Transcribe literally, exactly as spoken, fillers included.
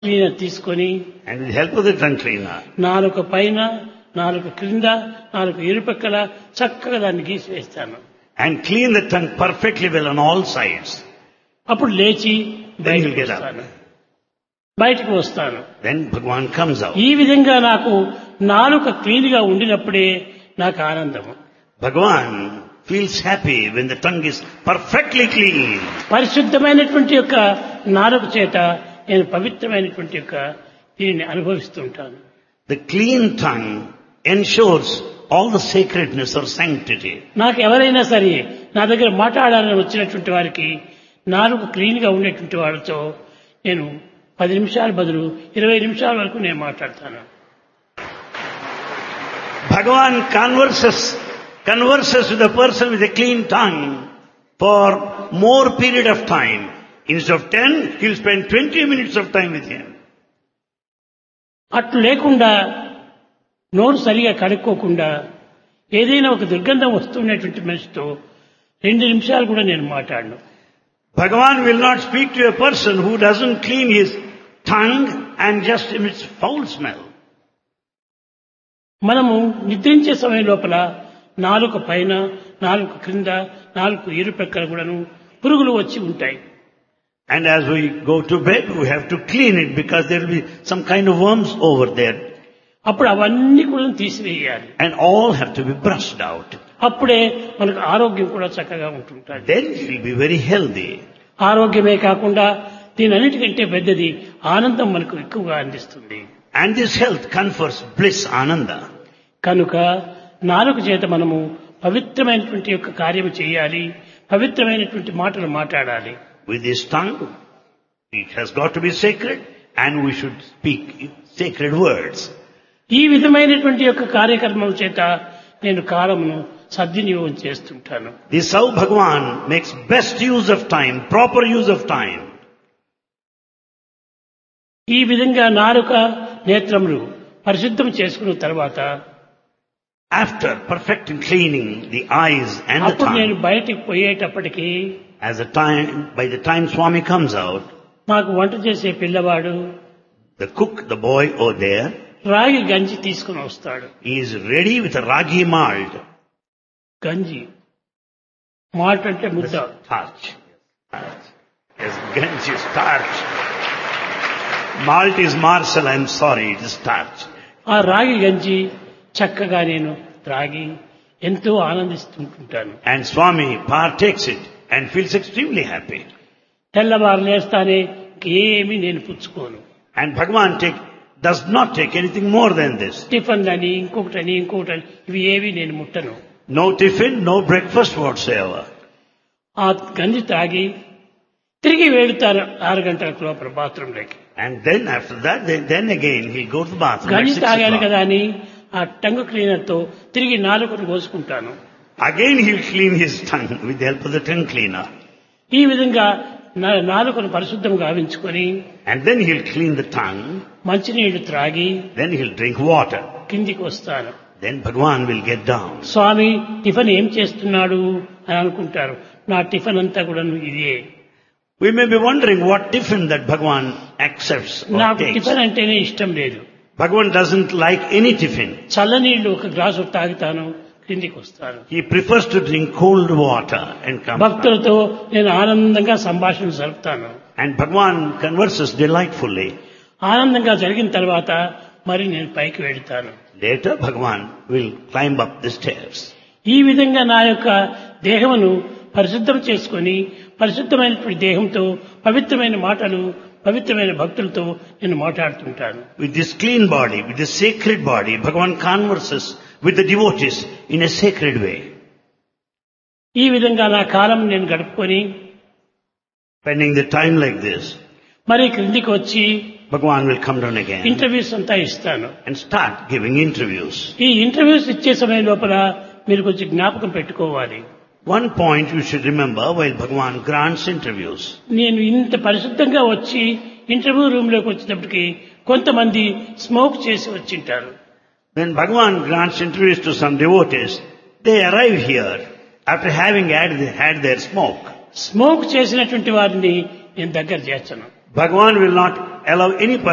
Cleaner తీసుకొని and with the help of the tongue cleaner, నాలుక పైన నాలుక క్రింద నాలుక ఇరుపక్కల చక్కగా దాన్ని గీసి వేస్తాను. and clean the tongue perfectly well on all sides. అప్పుడు లేచి Then బయటకు you'll get up. వస్తాను బయటకు వస్తాను Then Bhagavan comes out. ఈ విధంగా నాకు నాలుక క్లీన్ గా ఉండినప్పుడే నాకు ఆనందము. Bhagavan feels happy when the tongue is perfectly clean. పరిశుద్ధమైనటువంటి యొక్క నాలుక చేత నేను పవిత్రమైనటువంటి యొక్క దీనిని అనుభవిస్తుంటాను. The clean tongue ensures all the sacredness or sanctity. నాకు ఎవరైనా సరే నా దగ్గర మాట్లాడాలని వచ్చినటువంటి వారికి నాలుగు క్లీన్ గా ఉండేటువంటి వాళ్ళతో నేను పది నిమిషాల బదులు ఇరవై నిమిషాల వరకు నేను మాట్లాడతాను. Bhagavan converses, converses with a person with a clean tongue for more period of time. Instead of ten, he'll spend twenty minutes of time with him. అట్లు లేకుండా నోరు సరిగా కడుక్కోకుండా ఏదైనా ఒక దుర్గంధం వస్తున్నటువంటి మనిషితో రెండు నిమిషాలు కూడా నేను మాట్లాడను. Bhagavan will not speak to a person who doesn't clean his tongue and just emits foul smell. మనము నిద్రించే సమయం లోపల నాలుక పైన నాలుక క్రింద నాలుగు ఇరుపక్కల కూడాను పురుగులు వచ్చి ఉంటాయి. And as we go to bed, we have to clean it because there will be some kind of worms over there. అప్పుడు అవన్నీ కూడా తీసివేయాలి. And all have to be brushed out. అప్పుడే మనకు ఆరోగ్యం కూడా చక్కగా ఉంటుంటుంది. Then he will be very healthy. ఆరోగ్యమే కాకుండా దీని అన్నిటికంటే పెద్దది ఆనందం మనకు ఎక్కువగా అందిస్తుంది. And this health confers bliss, ananda. కనుక నాలుక చేత మనము పవిత్రమైనటువంటి యొక్క కార్యము చేయాలి, పవిత్రమైనటువంటి మాటలు మాట్లాడాలి. With this tongue, it has got to be sacred and we should speak sacred words. ఈ విధమైనటువంటి యొక్క కార్యక్రమం చేత నేను కాలమును సద్వినియోగం చేస్తుంటాను. This how Bhagavan makes best use of time, proper use of time. ఈ విధంగా నాలుక నేత్రములు పరిశుద్ధం చేసుకున్న తర్వాత After perfecting cleaning the eyes and the అప్పుడు నేను tongue, బయటికి పోయేటప్పటికి as the time, by the time Swami comes out, మాకు వంట చేసే పిల్లవాడు the cook, the boy over there, రాగి గంజి తీసుకుని వస్తాడు. he is ready with a ragi malt. గంజి మాల్ట్ అంటే ముద్ద. Starch. Yes, ganj is starch. Malt is marcel, I'm sorry, it is starch. ఆ రాగి గంజి చక్కగా నేను త్రాగి ఎంతో ఆనందిస్తుంటాను. And Swami partakes it and feels extremely happy. తెల్లవారు లేస్తానే ఏమీ నేను పుచ్చుకోను. And Bhagavan take, does not take anything more than this. Tiffin అని ఇంకొకటని ఇంకొకటని ఇవి ఏవి నేను ముట్టను. No tiffin, no breakfast whatsoever. ఆ గంజి తాగి తిరిగి వెళ్తారు ఆరు గంటల లోపల బాత్రూంలోకి. And then after that, then, then again he'll go to the bathroom at గంజి six తాగాను o'clock. కదా అని ఆ టంగ్ క్లీనర్ తో తిరిగి నాలుకను కోసుకుంటాను. Again he'll clean his tongue with the help of the tongue cleaner. ఈ విధంగా నా- నాలుకను పరిశుద్ధంగా గావించుకొని And then he'll clean the tongue, మంచినీళ్లు త్రాగి then he'll drink water. కిందికి వస్తాను. Then Bhagavan will get down. Swamy tiffin ఏం చేస్తున్నాడు అని అనుకుంటారు. నా టిఫిన్ అంతా కూడా ఇదే. We may be wondering what tiffin that Bhagavan accepts or నాకు takes. టిఫిన్ అంటేనే ఇష్టం లేదు. Bhagavan doesn't like any tiffin. చల్లనీళ్లు ఒక గ్లాసు తాగుతాను, కిందికి వస్తాను. He prefers to drink cold water and come back. భక్తులతో నేను ఆనందంగా సంభాషణ జరుపుతాను. And Bhagavan converses delightfully. ఆనందంగా జరిగిన తర్వాత మరి నేను పైకి వెళ్తాను. Later Bhagavan will climb up the stairs. ఈ విధంగా నా యొక్క దేహమును పరిశుద్ధం చేసుకొని పరిశుద్ధమైనటువంటి దేహంతో పవిత్రమైన మాటలు పవిత్రమైన భక్తులతో నేను మాట్లాడుతుంటాను. With this clean body, with this sacred body, Bhagavan converses with the devotees in a sacred way. ఈ విధంగా నా కాలం నేను గడుపుకొని Spending the time like this, మరి క్రిందికి వచ్చి Bhagavan will come down again interviews అంతా ఇస్తాను. and start giving interviews. ఈ ఇంటర్వ్యూస్ ఇచ్చే సమయం లోపల మీరు కొంచెం జ్ఞాపకం పెట్టుకోవాలి. One point you should remember while Bhagavan grants interviews. నేను ఇంత పరిశుద్ధంగా వచ్చి ఇంటర్వ్యూ రూమ్ లోకి వచ్చేటప్పటికి కొంతమంది స్మోక్ చేసి వచ్చింటారు. When Bhagavan grants interviews to some devotees, they arrive here after having had, had their smoke. Smoke చేసినటువంటి వారిని నేను దగ్గర చేర్చను. Bhagavan will not allow any person